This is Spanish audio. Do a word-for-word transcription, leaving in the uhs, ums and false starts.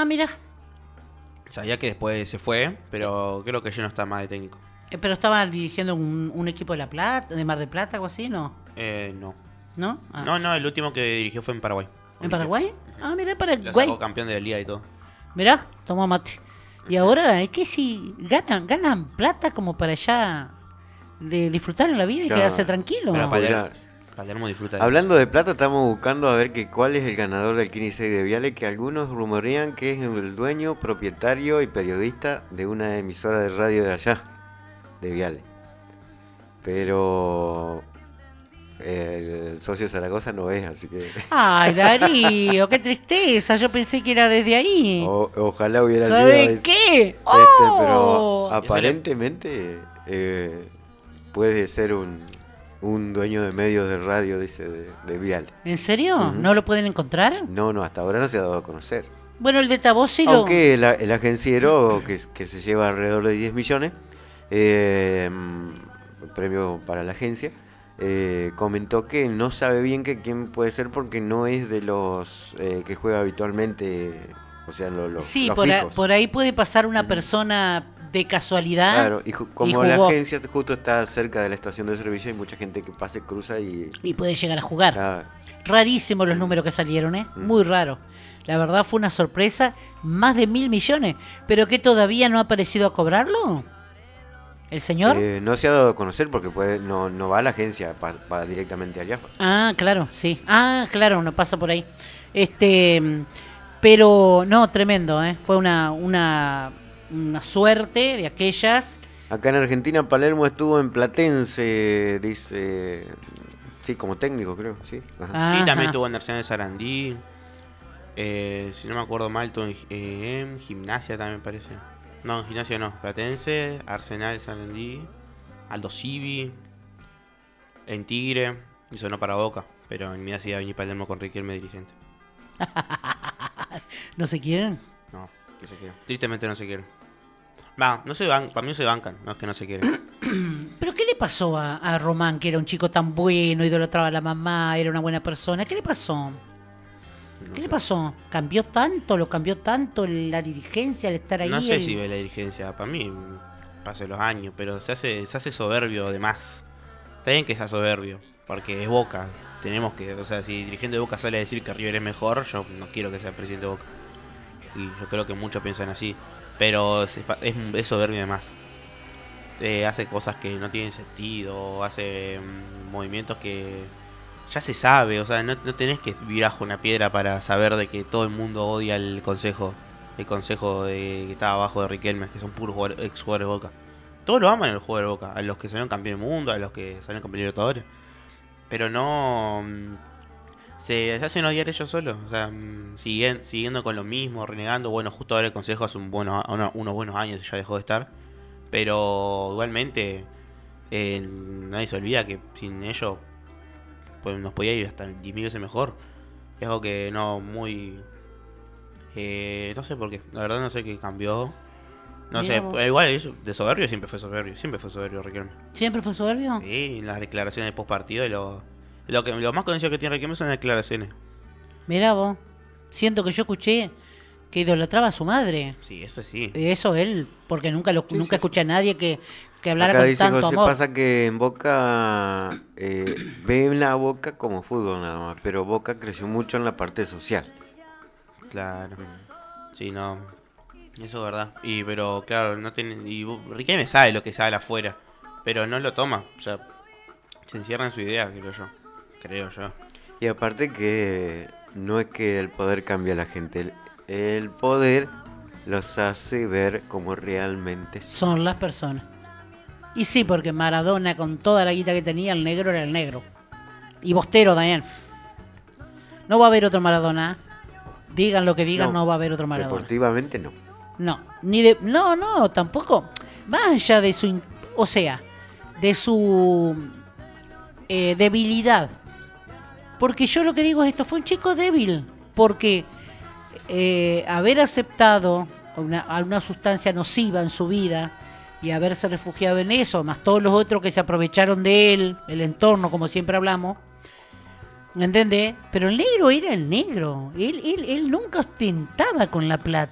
Ah, mira. Sabía que después se fue, pero creo que ya no está más de técnico. Eh, pero estaba dirigiendo un, un equipo de La Plata, de Mar del Plata, algo así, ¿no? Eh, no. ¿No? Ah. No, no, el último que dirigió fue en Paraguay. ¿En Paraguay? Ah, mira, Lo Paraguay. sacó campeón de la liga y todo. Mirá, toma mate. Y ahora, es que si ganan, ganan plata como para ya de disfrutar en la vida y Claro. quedarse tranquilo. Para Palermo, Jubilarse. Palermo disfruta de Hablando de plata, estamos buscando a ver que cuál es el ganador del quince y seis de Viale, que algunos rumorean que es el dueño, propietario y periodista de una emisora de radio de allá, de Viale. Pero el socio Zaragoza no es, así que Ay, Darío, qué tristeza. Yo pensé que era desde ahí. o- ojalá hubiera sido ¿Sabes ese. qué? Este, ¡Oh! pero aparentemente eh, puede ser un, un dueño de medios de radio, dice, de, de Viale. ¿En serio? Ujú. ¿No lo pueden encontrar? No, no, hasta ahora no se ha dado a conocer. Bueno, el de Tabó sí lo... Aunque el, el agenciero, que, que se lleva alrededor de diez millones, eh, el premio para la agencia, eh, comentó que no sabe bien que quién puede ser porque no es de los eh, que juega habitualmente, o sea, lo- lo- Sí, los por, a- fijos. por ahí puede pasar una persona de casualidad. Claro, y ju- como y la jugó. agencia justo está cerca de la estación de servicio, hay mucha gente que pasa y cruza y... Y puede llegar a jugar. ah, Rarísimos los números que salieron, ¿eh? Mm. Muy raro. La verdad fue una sorpresa, más de mil millones. ¿Pero que todavía no ha aparecido a cobrarlo? ¿El señor? eh, no se ha dado a conocer porque puede, no, no va a la agencia, va, va directamente allá. Ah, claro, sí. Ah, claro, no pasa por ahí. Este, pero no, tremendo, ¿eh? Fue una, una, una suerte de aquellas. Acá en Argentina, Palermo estuvo en Platense, dice. Sí, como técnico, creo, sí. Ajá. Sí, Ajá. también tuvo en Arsenal de Sarandí. Eh, si no me acuerdo mal, tuvo en, eh, en Gimnasia también me parece. No, en Gimnasia no. Platense, Arsenal de Sarandí, Aldo Civi, en Tigre. Y sonó para Boca. Pero en mi ciudad venía Palermo con Riquelme dirigente. ¿No se quieren? No, no se quieren. Tristemente no se quieren. Va, no se van, para mí no se bancan, no es que no se quieren. ¿Pero qué le pasó a, a Román, que era un chico tan bueno, idolatraba a la mamá, era una buena persona? ¿Qué le pasó? No ¿Qué sé. le pasó? ¿Cambió tanto? ¿Lo cambió tanto la dirigencia al estar ahí? No sé el- si ve la dirigencia, para mí pasan los años, pero se hace, se hace soberbio de más. Está bien que sea soberbio, porque es Boca. Tenemos que, o sea, si el dirigente de Boca sale a decir que River es mejor, yo no quiero que sea el presidente de Boca. Y yo creo que muchos piensan así, pero es, es, es soberbio de más. Eh, hace cosas que no tienen sentido, hace mm, movimientos que ya se sabe, o sea, no, no tenés que vivir bajo una piedra para saber de que todo el mundo odia el consejo, el consejo de, que estaba abajo de Riquelme, que son puros jugadores- ex jugadores de Boca. Todos lo aman a los jugadores de Boca, a los que salieron campeón del mundo, a los que salieron campeón de Libertadores. Pero no mm, se, se hacen odiar ellos solos, o sea, mm, siguen, siguiendo con lo mismo, renegando. Bueno, justo ahora el consejo hace un bueno, uno- unos buenos años ya dejó de estar. Pero igualmente eh, nadie se olvida que sin ellos pues, nos podía ir hasta diez mil veces mejor. Es algo que no muy... Eh, no sé por qué, la verdad no sé qué cambió. No Mira sé, vos. pero igual eso, de soberbio siempre fue soberbio, siempre fue soberbio Riquelme. ¿Siempre fue soberbio? Sí, en las declaraciones de post partido, lo, lo, que, lo más conocido que tiene Riquelme son las declaraciones. Mirá vos. Siento que yo escuché que idolatraba a su madre. Sí, eso sí. Eso él, porque nunca lo Sí, nunca sí, escuché a nadie que, que hablara Acá con dice tanto José, amor. pasa que en Boca eh, ven la Boca como fútbol nada más, pero Boca creció mucho en la parte social. Claro. Sí, no. Eso es verdad. Y pero claro, no tiene y Riquelme sabe lo que sale afuera, pero no lo toma, o sea, se encierra en su idea, creo yo. Creo yo. Y aparte que no es que el poder cambia a la gente, el, el poder los hace ver como realmente son. Son las personas. Y sí, porque Maradona, con toda la guita que tenía, el negro era el negro. Y Bostero también. No va a haber otro Maradona. Digan lo que digan, no, No, va a haber otro Maradona. Deportivamente no. No, ni de, no, no, tampoco. Más allá de su, in- o sea, de su eh, debilidad. Porque yo lo que digo es esto, fue un chico débil. Porque eh, haber aceptado una, una sustancia nociva en su vida y haberse refugiado en eso, más todos los otros que se aprovecharon de él, el entorno, como siempre hablamos, ¿me entiendes? Pero el negro era el negro. Él, él, él nunca ostentaba con la plata.